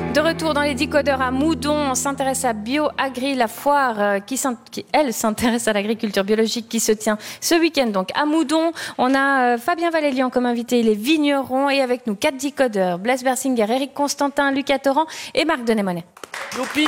De retour dans les décodeurs à Moudon, on s'intéresse à BioAgri, la foire qui elle s'intéresse à l'agriculture biologique qui se tient ce week-end donc à Moudon. On a Fabien Valélian comme invité, il est vigneron et avec nous 4 décodeurs, Blaise Bersinger, Éric Constantin, Lucas Torrent et Marc Denémonet. Youpi.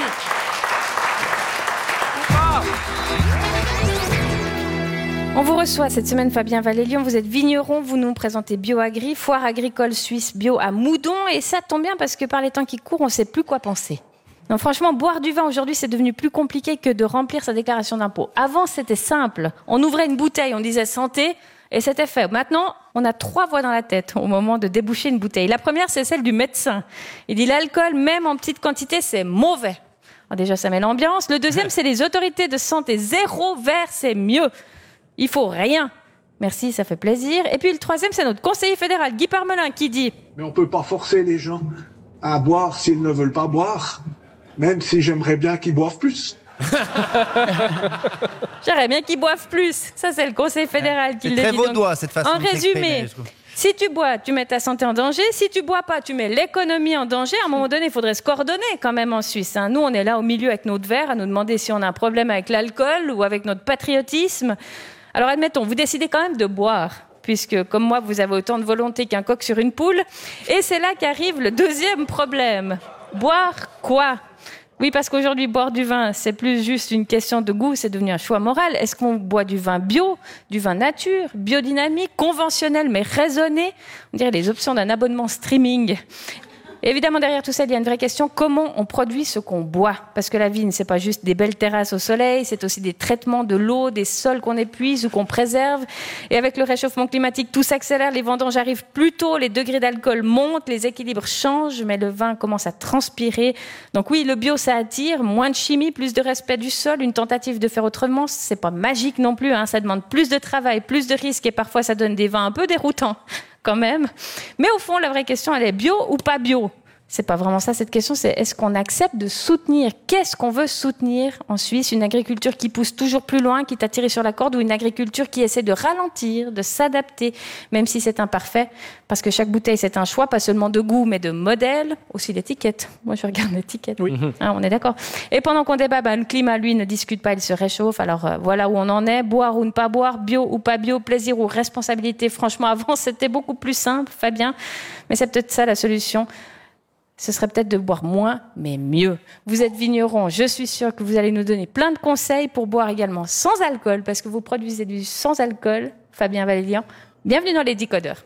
On vous reçoit cette semaine Fabien Valélian, vous êtes vigneron, vous nous présentez BioAgri, foire agricole suisse bio à Moudon et ça tombe bien parce que par les temps qui courent, on ne sait plus quoi penser. Non, franchement, boire du vin aujourd'hui, c'est devenu plus compliqué que de remplir sa déclaration d'impôt. Avant, c'était simple. On ouvrait une bouteille, on disait santé et c'était fait. Maintenant, on a 3 voix dans la tête au moment de déboucher une bouteille. La première, c'est celle du médecin. Il dit l'alcool, même en petite quantité, c'est mauvais. Alors déjà, ça met l'ambiance. Le deuxième, c'est les autorités de santé. 0 verre, c'est mieux. Il faut rien. Merci, ça fait plaisir. Et puis le troisième, c'est notre conseiller fédéral, Guy Parmelin, qui dit... Mais on peut pas forcer les gens à boire s'ils ne veulent pas boire, même si j'aimerais bien qu'ils boivent plus. J'aimerais bien qu'ils boivent plus. Ça, c'est le conseil fédéral qui le dit. C'est très vaudois, cette façon de s'exprimer. En résumé, si tu bois, tu mets ta santé en danger. Si tu bois pas, tu mets l'économie en danger. À un moment donné, il faudrait se coordonner quand même en Suisse. Nous, on est là au milieu avec notre verre à nous demander si on a un problème avec l'alcool ou avec notre patriotisme. Alors admettons, vous décidez quand même de boire, puisque comme moi, vous avez autant de volonté qu'un coq sur une poule. Et c'est là qu'arrive le deuxième problème. Boire quoi ? Oui, parce qu'aujourd'hui, boire du vin, c'est plus juste une question de goût, c'est devenu un choix moral. Est-ce qu'on boit du vin bio, du vin nature, biodynamique, conventionnel, mais raisonné ? On dirait les options d'un abonnement streaming. Et évidemment, derrière tout ça, il y a une vraie question, comment on produit ce qu'on boit ? Parce que la vigne, c'est pas juste des belles terrasses au soleil, c'est aussi des traitements de l'eau, des sols qu'on épuise ou qu'on préserve. Et avec le réchauffement climatique, tout s'accélère, les vendanges arrivent plus tôt, les degrés d'alcool montent, les équilibres changent, mais le vin commence à transpirer. Donc oui, le bio, ça attire, moins de chimie, plus de respect du sol, une tentative de faire autrement, c'est pas magique non plus, ça demande plus de travail, plus de risques et parfois ça donne des vins un peu déroutants. Quand même. Mais au fond, la vraie question, elle est bio ou pas bio ? C'est pas vraiment ça, cette question, c'est est-ce qu'on accepte de soutenir ? Qu'est-ce qu'on veut soutenir en Suisse ? Une agriculture qui pousse toujours plus loin, qui t'a tiré sur la corde, ou une agriculture qui essaie de ralentir, de s'adapter, même si c'est imparfait, parce que chaque bouteille, c'est un choix, pas seulement de goût, mais de modèle, aussi l'étiquette. Moi, je regarde l'étiquette. Oui. On est d'accord. Et pendant qu'on débat, le climat, lui, ne discute pas, il se réchauffe. Alors, voilà où on en est. Boire ou ne pas boire, bio ou pas bio, plaisir ou responsabilité. Franchement, avant, c'était beaucoup plus simple, Fabien. Mais c'est peut-être ça la solution. Ce serait peut-être de boire moins, mais mieux. Vous êtes vigneron, je suis sûre que vous allez nous donner plein de conseils pour boire également sans alcool, parce que vous produisez du sans alcool, Fabien Valélian. Bienvenue dans les décodeurs.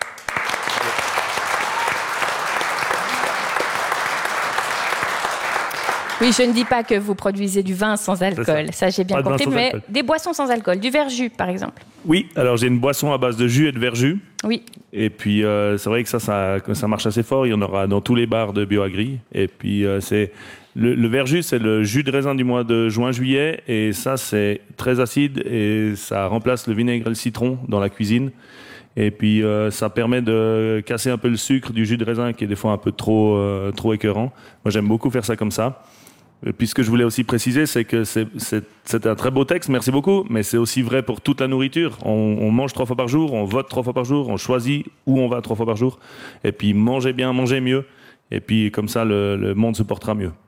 Oui, je ne dis pas que vous produisez du vin sans alcool, ça j'ai bien compris, mais des boissons sans alcool, du verjus par exemple. Oui, alors j'ai une boisson à base de jus et de verjus. Oui. Et puis c'est vrai que ça marche assez fort, il y en aura dans tous les bars de BioAgri. Et puis c'est le verjus, c'est le jus de raisin du mois de juin-juillet, et ça c'est très acide et ça remplace le vinaigre et le citron dans la cuisine. Et puis ça permet de casser un peu le sucre du jus de raisin qui est des fois un peu trop écœurant. Moi j'aime beaucoup faire ça comme ça. Et puis ce que je voulais aussi préciser, c'est que c'est un très beau texte, merci beaucoup, mais c'est aussi vrai pour toute la nourriture. On mange 3 fois par jour, on vote 3 fois par jour, on choisit où on va 3 fois par jour. Et puis mangez bien, mangez mieux. Et puis comme ça, le monde se portera mieux.